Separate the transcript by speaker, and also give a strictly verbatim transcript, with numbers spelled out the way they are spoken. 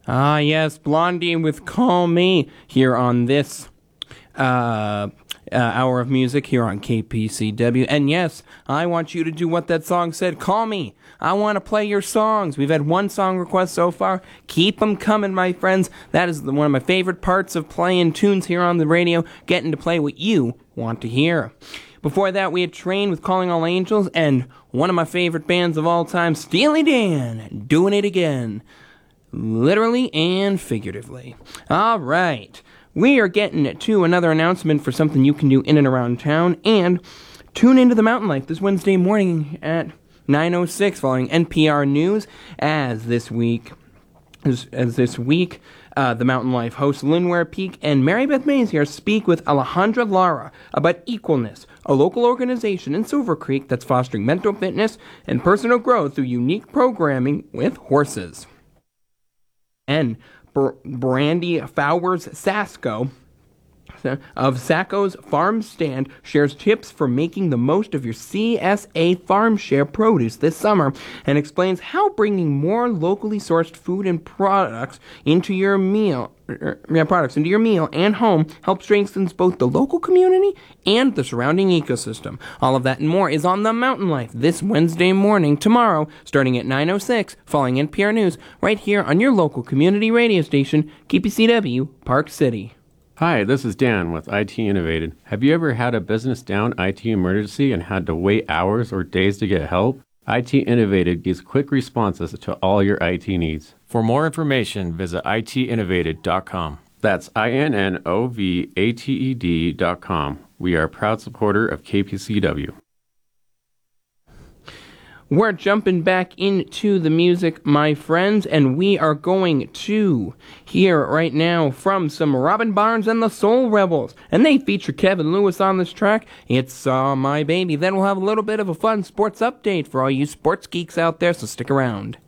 Speaker 1: Ah, yes, Blondie with Call Me here on this uh, uh, hour of music here on K P C W. And yes, I want you to do what that song said. Call me. I want to play your songs. We've had one song request so far. Keep them coming, my friends. That is the, one of my favorite parts of playing tunes here on the radio, getting to play what you want to hear. Before that, we had Train with Calling All Angels, and one of my favorite bands of all time, Steely Dan, Doing It Again. Literally and figuratively. All right. We are getting to another announcement for something you can do in and around town. And tune into the Mountain Life this Wednesday morning at nine oh six following N P R News. As this week, as, as this week, uh, the Mountain Life host Linware Peak and Mary Beth Mays here speak with Alejandra Lara about Equalness, a local organization in Silver Creek that's fostering mental fitness and personal growth through unique programming with horses. And Br- Brandy Fowers Sasko of Sacco's Farm Stand shares tips for making the most of your C S A Farm Share produce this summer and explains how bringing more locally sourced food and products into your meal er, yeah, products into your meal and home helps strengthens both the local community and the surrounding ecosystem. All of that and more is on The Mountain Life this Wednesday morning, tomorrow, starting at nine oh six, following N P R News, right here on your local community radio station, K P C W, Park City.
Speaker 2: Hi, this is Dan with I T Innovated. Have you ever had a business down I T emergency and had to wait hours or days to get help? I T Innovated gives quick responses to all your I T needs.
Speaker 3: For more information, visit I T innovated dot com.
Speaker 2: That's I N N O V A T E D dot com. We are a proud supporter of K P C W.
Speaker 1: We're jumping back into the music, my friends, and we are going to hear right now from some Robin Barnes and the Soul Rebels. And they feature Kevin Lewis on this track. It's uh, My Baby. Then we'll have a little bit of a fun sports update for all you sports geeks out there, so stick around.